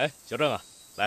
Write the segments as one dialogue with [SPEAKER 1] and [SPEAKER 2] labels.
[SPEAKER 1] 哎，小郑啊，来，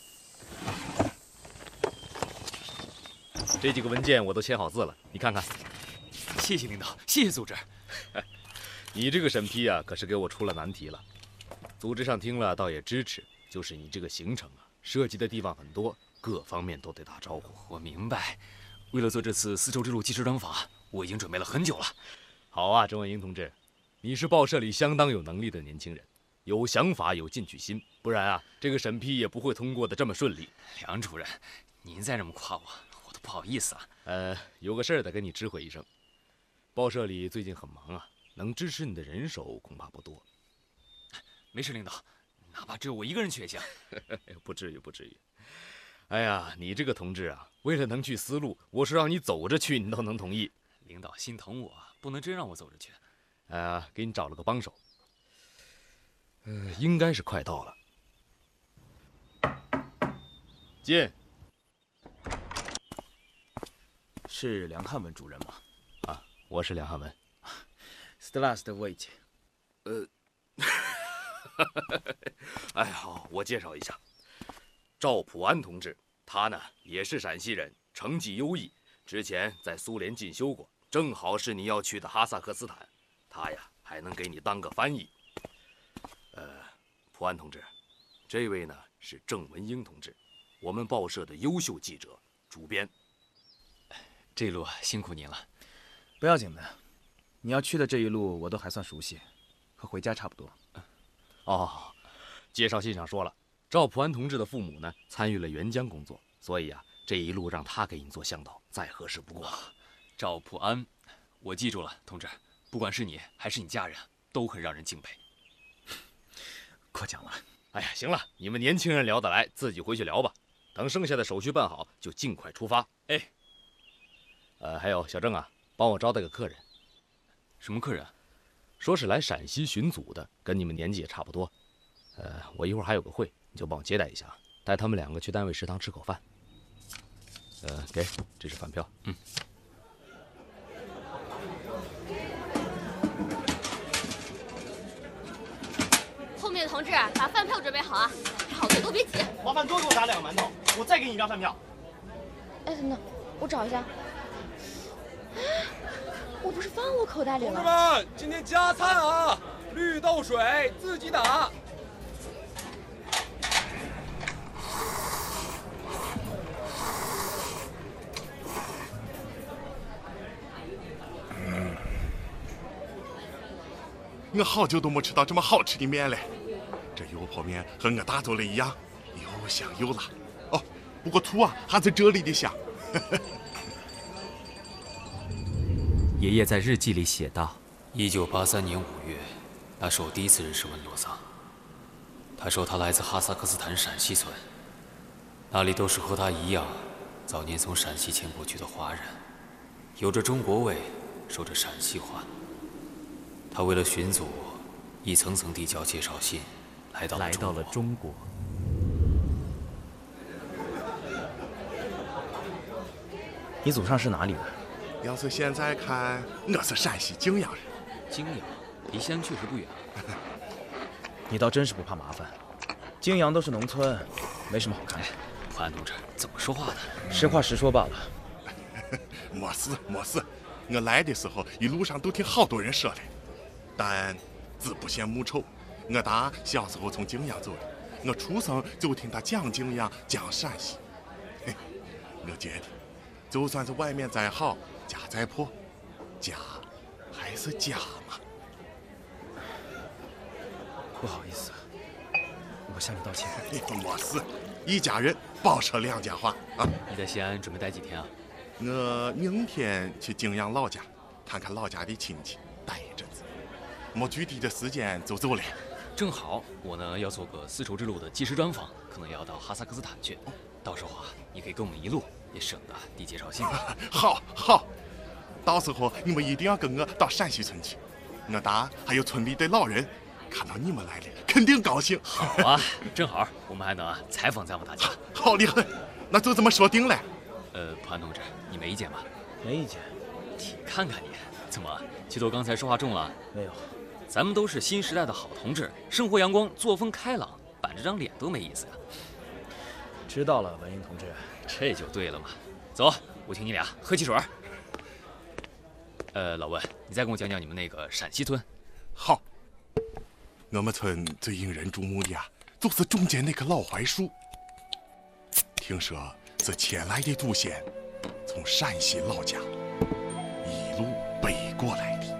[SPEAKER 1] 这几个文件我都签好字了，你看看。
[SPEAKER 2] 谢谢领导，谢谢组织。
[SPEAKER 1] 你这个审批啊，可是给我出了难题了。组织上听了倒也支持，就是你这个行程啊，涉及的地方很多，各方面都得打招呼。
[SPEAKER 2] 我明白，为了做这次丝绸之路纪实专访，我已经准备了很久了。
[SPEAKER 1] 好啊，郑文英同志，你是报社里相当有能力的年轻人，有想法，有进取心，不然啊，这个审批也不会通过的这么顺利。
[SPEAKER 2] 梁主任，您再这么夸我，我都不好意思了。
[SPEAKER 1] 有个事儿得跟你知会一声，报社里最近很忙啊，能支持你的人手恐怕不多。
[SPEAKER 2] 没事，领导，哪怕只有我一个人去也行。
[SPEAKER 1] 不至于，不至于。哎呀，你这个同志啊，为了能去丝路，我说让你走着去，你都能同意。
[SPEAKER 2] 领导心疼我，不能真让我走着去。
[SPEAKER 1] 给你找了个帮手。应该是快到了。进。
[SPEAKER 3] 是梁汉文主任吗？
[SPEAKER 1] 啊，我是梁汉文。
[SPEAKER 3] Last wait。
[SPEAKER 1] 哎，好，我介绍一下，赵普安同志，他呢也是陕西人，成绩优异，之前在苏联进修过，正好是你要去的哈萨克斯坦，他呀还能给你当个翻译。普安同志，这位呢是郑文英同志，我们报社的优秀记者、主编。
[SPEAKER 2] 这一路辛苦您了。
[SPEAKER 3] 不要紧的，你要去的这一路我都还算熟悉，和回家差不多。
[SPEAKER 1] 哦，介绍信上说了，赵普安同志的父母呢参与了援疆工作，所以啊这一路让他给你做向导，再合适不过了。
[SPEAKER 2] 赵普安，我记住了，同志，不管是你还是你家人，都很让人敬佩。
[SPEAKER 3] 过奖了。
[SPEAKER 1] 哎呀，行了，你们年轻人聊得来，自己回去聊吧。等剩下的手续办好，就尽快出发。
[SPEAKER 2] 哎，
[SPEAKER 1] 还有小郑啊，帮我招待个客人。
[SPEAKER 2] 什么客人？
[SPEAKER 1] 说是来陕西巡祖的，跟你们年纪也差不多。我一会儿还有个会，你就帮我接待一下，带他们2个去单位食堂吃口饭。给，这是饭票。
[SPEAKER 4] 后面的同志把饭票准备好啊，好的都别挤。
[SPEAKER 5] 麻烦多给我打2个馒头，我再给你一张饭票。
[SPEAKER 4] 哎，等等，我找一下。我不是放我口袋里了。
[SPEAKER 6] 同志们，今天加餐啊，绿豆水自己打。
[SPEAKER 7] 我好久都没吃到这么好吃的面了，这油泡面和我打做的一样，又香又辣。哦，不过醋啊还是这里的香。
[SPEAKER 2] 爷爷在日记里写道：1983年5月，那是我第一次认识温罗桑。他说他来自哈萨克斯坦陕西村，那里都是和他一样，早年从陕西迁过去的华人，有着中国味，说着陕西话。他为了寻祖，一层层递交介绍信，来到了中国。
[SPEAKER 3] 你祖上是哪里人？
[SPEAKER 7] 要是现在看，我是陕西泾阳人。
[SPEAKER 2] 泾阳，离西安确实不远。
[SPEAKER 3] 你倒真是不怕麻烦。泾阳都是农村，没什么好看的。
[SPEAKER 2] 普安同志怎么说话的？
[SPEAKER 3] 实话实说罢了。
[SPEAKER 7] 没事没事，我来的时候一路上都听好多人说的。但子不嫌母丑，我爸小时候从泾阳走的，我出生就听他讲泾阳讲陕西。我觉得，就算是外面再好，家再破，家还是家嘛。
[SPEAKER 3] 不好意思，我向你道歉。
[SPEAKER 7] 没事，一家人报社2家话啊。
[SPEAKER 2] 你在西安准备待几天啊？
[SPEAKER 7] 我明天去泾阳老家，看看老家的亲戚，待一阵子。没具体的时间就走了。
[SPEAKER 2] 正好我呢要做个丝绸之路的纪实专访，可能要到哈萨克斯坦去。到时候啊，你可以跟我们一路，也省得递介绍信。
[SPEAKER 7] 好，到时候你们一定要跟我到陕西村去。我爸还有村里的老人看到你们来了，肯定高兴。
[SPEAKER 2] 好啊，正好我们还能采访大家。
[SPEAKER 7] 好的很，那就这么说定了。
[SPEAKER 2] 普安同志，你没意见吧？
[SPEAKER 3] 没意见。
[SPEAKER 2] 你看看你，怎么齐头刚才说话重了？
[SPEAKER 3] 没有。
[SPEAKER 2] 咱们都是新时代的好同志，生活阳光，作风开朗， 板着张脸多没意思呀。
[SPEAKER 3] 知道了，文英同志。
[SPEAKER 2] 这就对了嘛。走，我请你俩喝汽水。老文，你再跟我讲讲你们那个陕西村。
[SPEAKER 7] 好，我们村最引人注目的就是中间那棵老槐树。听说是迁来的祖先从陕西老家一路背过来的。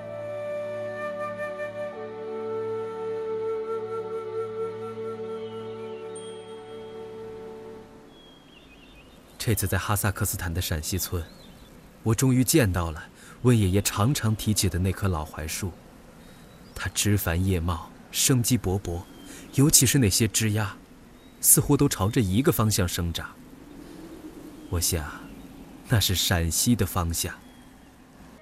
[SPEAKER 8] 这次在哈萨克斯坦的陕西村，我终于见到了温爷爷常常提起的那棵老槐树。它枝繁叶茂，生机勃勃，尤其是那些枝桠，似乎都朝着一个方向生长。我想，那是陕西的方向。